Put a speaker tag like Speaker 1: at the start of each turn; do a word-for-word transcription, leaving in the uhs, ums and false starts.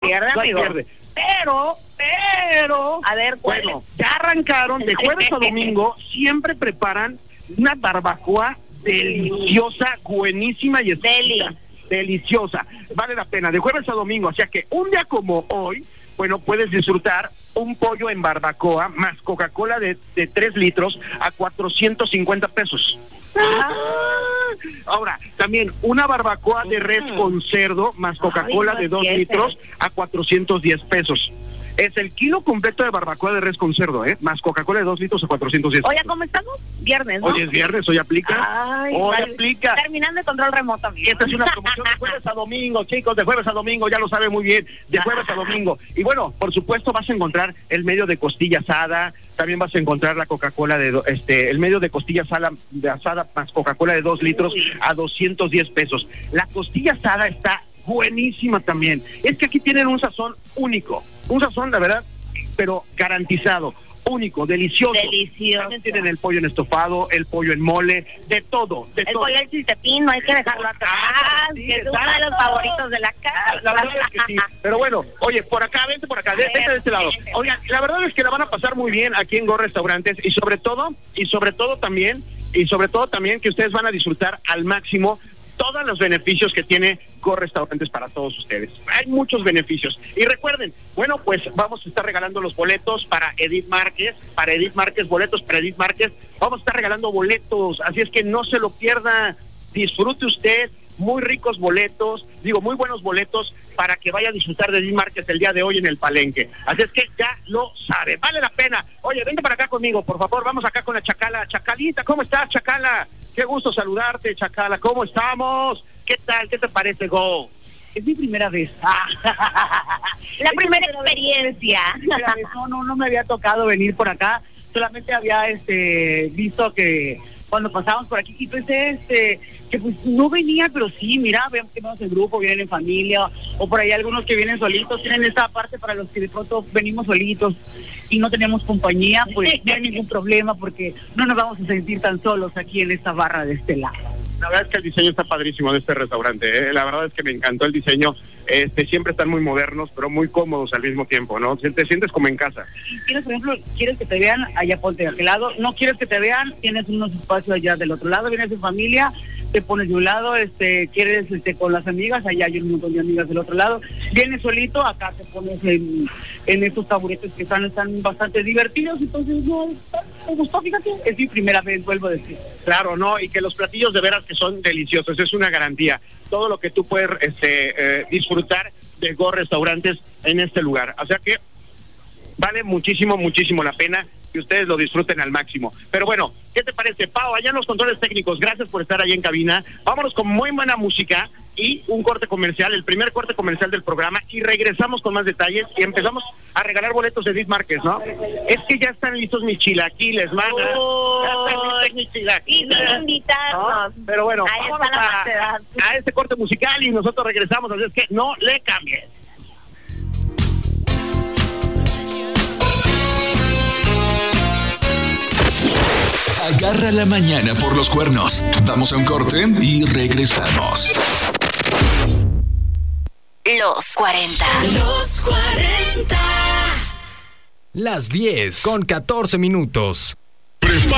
Speaker 1: pierde,
Speaker 2: no hay
Speaker 1: amigo.
Speaker 2: pierde. Pero, pero,
Speaker 1: a ver, ¿cuál
Speaker 2: bueno, ya arrancaron de jueves a domingo, siempre preparan una barbacoa deliciosa, buenísima y
Speaker 1: Deli.
Speaker 2: deliciosa. Vale la pena, de jueves a domingo, o sea que un día como hoy, bueno, puedes disfrutar un pollo en barbacoa más Coca-Cola de, de tres litros a cuatrocientos cincuenta pesos. Ah, ahora, también una barbacoa de res con cerdo más Coca-Cola de dos litros a cuatrocientos diez pesos. Es el kilo completo de barbacoa de res con cerdo, ¿eh? Más Coca-Cola de dos litros a cuatrocientos diez.
Speaker 1: Oye, ¿cómo estamos? Viernes, ¿no?
Speaker 2: Hoy es viernes, hoy aplica.
Speaker 1: Ay,
Speaker 2: hoy
Speaker 1: vale.
Speaker 2: aplica.
Speaker 1: Terminando el control remoto, amigo.
Speaker 2: Esta es una promoción de jueves a domingo, chicos, de jueves a domingo, ya lo sabe muy bien, de jueves a domingo. Y bueno, por supuesto vas a encontrar el medio de costilla asada, también vas a encontrar la Coca-Cola de, do, este, el medio de costilla asada, de asada más Coca-Cola de dos litros a doscientos diez pesos. La costilla asada está buenísima también. Es que aquí tienen un sazón único, un sazón, la verdad, pero garantizado, único, delicioso.
Speaker 1: Delicioso.
Speaker 2: También tienen el pollo en estofado, el pollo en mole, de todo, de
Speaker 1: el
Speaker 2: todo.
Speaker 1: pollo en chiltepín, no hay que dejarlo atrás,
Speaker 2: Ah, sí,
Speaker 1: que es uno
Speaker 2: exacto.
Speaker 1: de los favoritos de la casa.
Speaker 2: La verdad es que sí. Pero bueno, oye, por acá, vente por acá, vente de este lado. Oigan, la verdad es que la van a pasar muy bien aquí en Go Restaurantes y sobre todo, y sobre todo también, y sobre todo también que ustedes van a disfrutar al máximo todos los beneficios que tiene Go Restaurantes para todos ustedes. Hay muchos beneficios. Y recuerden, bueno, pues vamos a estar regalando los boletos para Edith Márquez, para Edith Márquez, boletos para Edith Márquez. Vamos a estar regalando boletos, así es que no se lo pierda. Disfrute usted, muy ricos boletos, digo, muy buenos boletos para que vaya a disfrutar de Edith Márquez el día de hoy en el Palenque. Así es que ya lo sabe, vale la pena. Oye, vente para acá conmigo, por favor, vamos acá con la Chacala. Chacalita, ¿cómo estás, Chacala? Qué gusto saludarte, Chacala, ¿cómo estamos? ¿Qué tal? ¿Qué te parece, Go?
Speaker 3: Es mi primera vez.
Speaker 1: La primera experiencia.
Speaker 3: Primera vez. No, no, no me había tocado venir por acá. Solamente había este visto que cuando pasábamos por aquí y pensé este que pues no venía, pero sí, mira, vemos que vamos en grupo, vienen en familia, o por ahí algunos que vienen solitos, tienen esta parte para los que de pronto venimos solitos y no tenemos compañía, pues no hay ningún problema porque no nos vamos a sentir tan solos aquí en esta barra de este lado.
Speaker 2: La verdad es que el diseño está padrísimo de este restaurante, ¿eh? La verdad es que me encantó el diseño. Este, siempre están muy modernos, pero muy cómodos al mismo tiempo, ¿no? Te sientes como en casa.
Speaker 3: ¿Quieres, por ejemplo, quieres que te vean? Allá ponte de aquel lado. No quieres que te vean, tienes unos espacios allá del otro lado, vienes en familia, te pones de un lado, este, quieres este, con las amigas, allá hay un montón de amigas del otro lado, vienes solito, acá te pones en, en estos taburetes que están, están bastante divertidos, entonces no, me gustó, fíjate, es mi primera vez, vuelvo a decir.
Speaker 2: Claro, ¿no? Y que los platillos de veras que son deliciosos, es una garantía. Todo lo que tú puedes este, eh, disfrutar de Go Restaurantes en este lugar. O sea que vale muchísimo, muchísimo la pena que ustedes lo disfruten al máximo. Pero bueno, ¿qué te parece, Pau? Allá en los controles técnicos, gracias por estar ahí en cabina. Vámonos con muy buena música y un corte comercial, el primer corte comercial del programa, y regresamos con más detalles y empezamos a regalar boletos de Edith Márquez, ¿no? Es que ya están listos mis chilaquiles, mana.
Speaker 1: Oh,
Speaker 2: ya están listos mis chilaquiles.
Speaker 1: Y invitarnos.
Speaker 2: ¿No? Pero bueno,
Speaker 1: ahí
Speaker 2: vámonos
Speaker 1: está la
Speaker 2: a,
Speaker 1: facedad.
Speaker 2: a este corte musical y nosotros regresamos, así es que no le cambies.
Speaker 4: Agarra la mañana por los cuernos. Vamos a un corte y regresamos.
Speaker 5: Los cuarenta.
Speaker 6: Los cuarenta.
Speaker 7: Las diez con catorce minutos.
Speaker 4: Prepara